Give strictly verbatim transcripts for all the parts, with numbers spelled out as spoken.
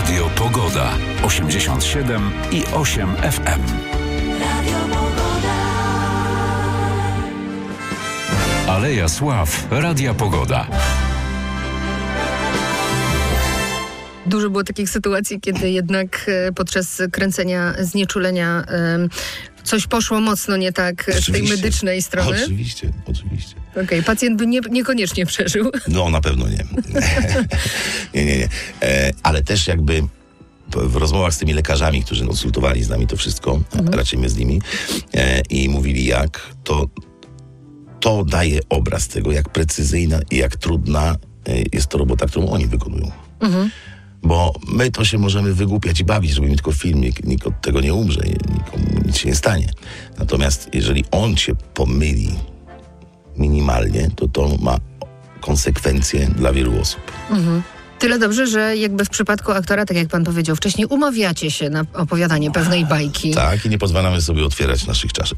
Radio Pogoda. osiemdziesiąt siedem i osiem F M. Radio Pogoda. Aleja Sław. Radia Pogoda. Dużo było takich sytuacji, kiedy jednak podczas kręcenia znieczulenia coś poszło mocno nie tak z tej medycznej strony. Oczywiście, oczywiście. Okej, okay, pacjent by nie, niekoniecznie przeżył. No, na pewno nie. nie, nie, nie. E, ale też jakby w rozmowach z tymi lekarzami, którzy konsultowali z nami to wszystko, mhm. raczej my z nimi, e, i mówili jak, to, to daje obraz tego, jak precyzyjna i jak trudna jest to robota, którą oni wykonują. Mhm. Bo my to się możemy wygłupiać i bawić, robimy tylko film, nikt, nikt od tego nie umrze, nikomu nic się nie stanie. Natomiast jeżeli on się pomyli minimalnie, to to ma konsekwencje dla wielu osób. Mhm. Tyle dobrze, że jakby w przypadku aktora, tak jak pan powiedział wcześniej, umawiacie się na opowiadanie pewnej bajki. Tak, i nie pozwalamy sobie otwierać naszych czaszek.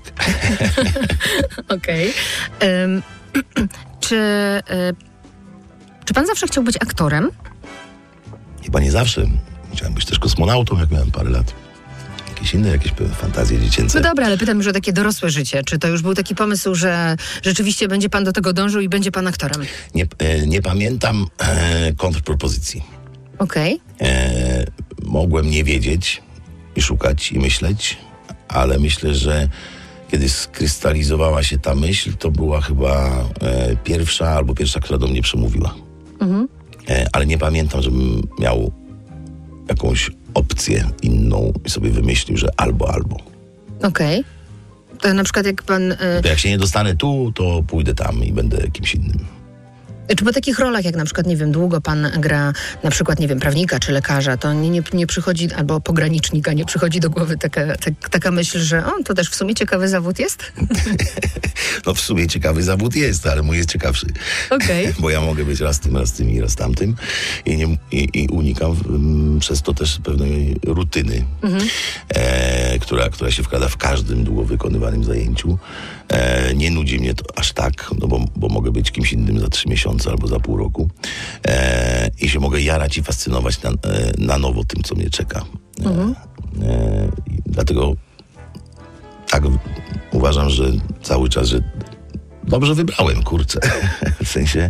Okej. Okay. Um, czy, y, czy pan zawsze chciał być aktorem? Chyba nie zawsze. Chciałem być też kosmonautą, jak miałem parę lat. Jakieś inne, jakieś fantazje dziecięce. No dobra, ale pytam już o takie dorosłe życie. Czy to już był taki pomysł, że rzeczywiście będzie pan do tego dążył i będzie pan aktorem? Nie, e, nie pamiętam e, kontrpropozycji. Okej. Okay. E, mogłem nie wiedzieć i szukać i myśleć, ale myślę, że kiedy skrystalizowała się ta myśl, to była chyba e, pierwsza albo pierwsza, która do mnie przemówiła. Mhm. E, ale nie pamiętam, żebym miał jakąś opcję inną i sobie wymyślił, że albo, albo. Okej. Okay. To na przykład jak pan... Y... To jak się nie dostanę tu, to pójdę tam i będę kimś innym. Czy po takich rolach, jak na przykład, nie wiem, długo pan gra na przykład, nie wiem, prawnika czy lekarza, to nie, nie, nie przychodzi, albo pogranicznika, nie przychodzi do głowy taka, tak, taka myśl, że o, to też w sumie ciekawy zawód jest? No w sumie ciekawy zawód jest, ale mój jest ciekawszy. Okej. Bo ja mogę być raz tym, raz tym i raz tamtym i, nie, i, i unikam m, przez to też pewnej rutyny, mhm. e, która, która się wkłada w każdym długo wykonywanym zajęciu. E, nie nudzi mnie to aż tak, no bo, bo mogę być kimś innym za trzy miesiące albo za pół roku e, i się mogę jarać i fascynować na, e, na nowo tym, co mnie czeka. E, mhm. e, dlatego tak uważam, że cały czas, że dobrze wybrałem, kurczę. W sensie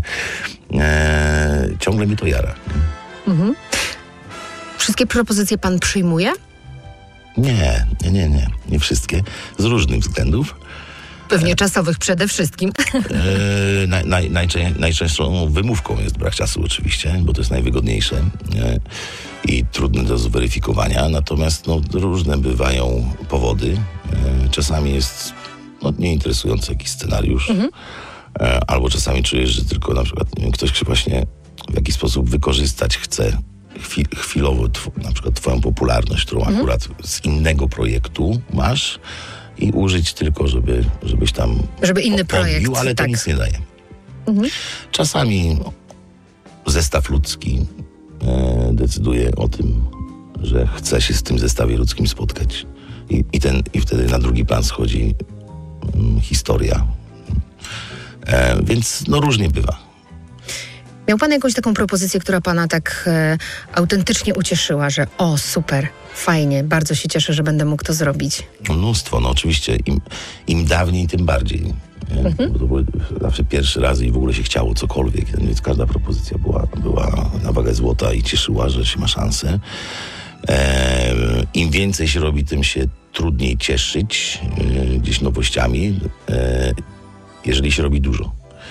e, ciągle mi to jara. Mhm. Wszystkie propozycje pan przyjmuje? Nie, nie, nie, nie. Nie wszystkie. Z różnych względów. Pewnie e, czasowych przede wszystkim. E, naj, naj, najczę, najczęstszą wymówką jest brak czasu oczywiście, bo to jest najwygodniejsze e, i trudne do zweryfikowania. Natomiast no, różne bywają powody. E, czasami jest no, nieinteresujący jakiś scenariusz. Mhm. E, albo czasami czujesz, że tylko na przykład nie wiem, ktoś właśnie w jakiś sposób wykorzystać chce chwil, chwilowo tw- na przykład twoją popularność, którą mhm. akurat z innego projektu masz, i użyć tylko, żeby, żebyś tam żeby inny podbił, projekt, ale to tak. nic nie daje. Mhm. Czasami zestaw ludzki e, decyduje o tym, że chce się z tym zestawie ludzkim spotkać. I, i, ten, i wtedy na drugi plan schodzi mm, historia. E, więc no różnie bywa. Miał pan jakąś taką propozycję, która pana tak e, autentycznie ucieszyła, że o, super, fajnie, bardzo się cieszę, że będę mógł to zrobić? Mnóstwo, no oczywiście. Im, im dawniej, tym bardziej. Mhm. Bo to były zawsze pierwszy raz i w ogóle się chciało cokolwiek. Więc każda propozycja była, była na wagę złota i cieszyła, że się ma szansę. E, Im więcej się robi, tym się trudniej cieszyć e, gdzieś nowościami, e, jeżeli się robi dużo.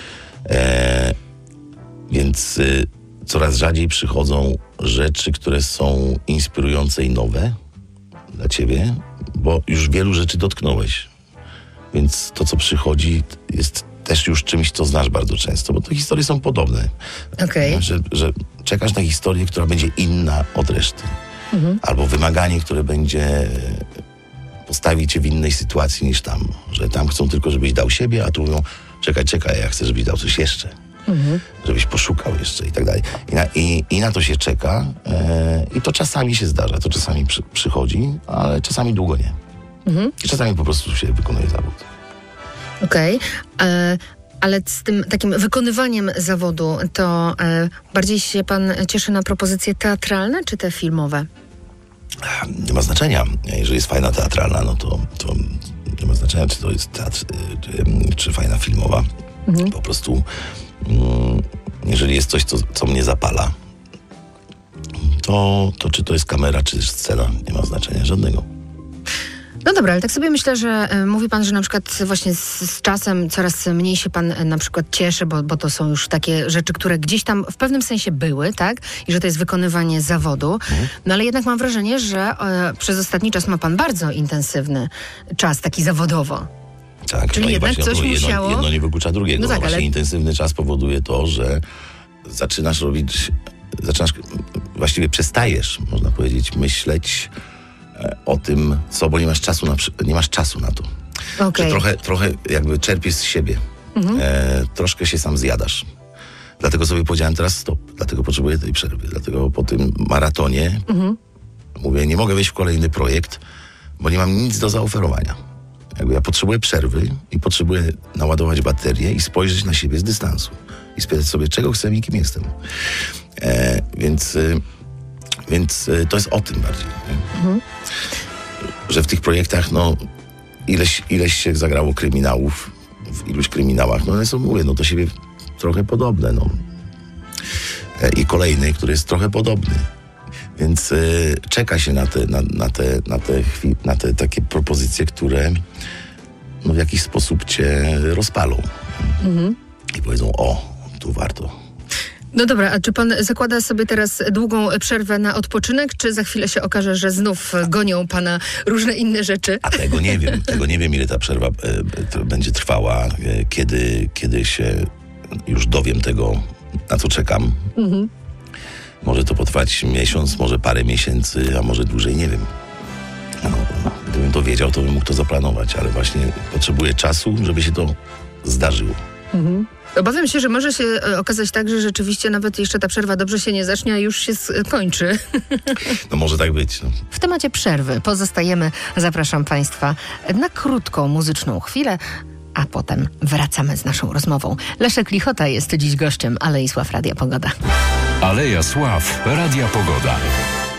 E, Więc y, coraz rzadziej przychodzą rzeczy, które są inspirujące i nowe dla ciebie, bo już wielu rzeczy dotknąłeś. Więc to, co przychodzi, jest też już czymś, co znasz bardzo często, bo te historie są podobne. Okay. Że, że czekasz na historię, która będzie inna od reszty. Mhm. Albo wymaganie, które będzie postawić cię w innej sytuacji niż tam. Że tam chcą tylko, żebyś dał siebie, a tu mówią, czekaj, czekaj, ja chcę, żebyś dał coś jeszcze. Mhm. Żebyś poszukał jeszcze i tak dalej. I na, i, i na to się czeka e, i to czasami się zdarza, to czasami przy, przychodzi, ale czasami długo nie. Mhm. I czasami po prostu się wykonuje zawód. Okej. Okay. Ale z tym takim wykonywaniem zawodu, to e, bardziej się pan cieszy na propozycje teatralne czy te filmowe? Nie ma znaczenia. Jeżeli jest fajna teatralna, no to, to nie ma znaczenia, czy to jest teatr, czy, czy fajna filmowa. Mhm. Po prostu mm, jeżeli jest coś, co, co mnie zapala, to, to czy to jest kamera, czy scena, nie ma znaczenia żadnego. No dobra, ale tak sobie myślę, że y, mówi pan, że na przykład właśnie z, z czasem coraz mniej się pan y, na przykład cieszy, bo, bo to są już takie rzeczy, które gdzieś tam w pewnym sensie były, tak? I że to jest wykonywanie zawodu. Mhm. No ale jednak mam wrażenie, że y, przez ostatni czas ma pan bardzo intensywny czas, taki zawodowo. Tak, czyli no jednak właśnie, coś jedno, musiało... jedno nie wyklucza drugiego. No tak, no właśnie ale... intensywny czas powoduje to, że zaczynasz robić, zaczynasz, właściwie przestajesz, można powiedzieć, myśleć o tym, co, bo nie masz czasu na, nie masz czasu na to. Okay. Że trochę, trochę jakby czerpiesz z siebie. Mhm. E, troszkę się sam zjadasz. Dlatego sobie powiedziałem teraz stop. Dlatego potrzebuję tej przerwy. Dlatego po tym maratonie mhm. mówię, nie mogę wejść w kolejny projekt, bo nie mam nic do zaoferowania. Jakby ja potrzebuję przerwy i potrzebuję naładować baterię i spojrzeć na siebie z dystansu. I spytać sobie, czego chcę i kim jestem. E, więc... Y, Więc y, to jest o tym bardziej. Mhm. Że w tych projektach, no, ileś, ileś się zagrało kryminałów, w iluś kryminałach, no one są, mówię, no do siebie trochę podobne, no. E, I kolejny, który jest trochę podobny. Więc y, czeka się na te, na, na te, na te, chwi- na te takie propozycje, które no, w jakiś sposób cię rozpalą. Mhm. I powiedzą, o, tu warto. No dobra, a czy pan zakłada sobie teraz długą przerwę na odpoczynek, czy za chwilę się okaże, że znów gonią pana różne inne rzeczy? A tego nie wiem. Tego nie wiem, ile ta przerwa e, będzie trwała, e, kiedy, kiedy się już dowiem tego, na co czekam. Mhm. Może to potrwać miesiąc, może parę miesięcy, a może dłużej, nie wiem. No, gdybym to wiedział, to bym mógł to zaplanować, ale właśnie potrzebuję czasu, żeby się to zdarzyło. Mhm. Obawiam się, że może się okazać tak, że rzeczywiście nawet jeszcze ta przerwa dobrze się nie zacznie, a już się skończy. No może tak być. No. W temacie przerwy pozostajemy. Zapraszam państwa na krótką muzyczną chwilę, a potem wracamy z naszą rozmową. Leszek Lichota jest dziś gościem Alei Sław Radia Pogoda. Aleja Sław Radia Pogoda.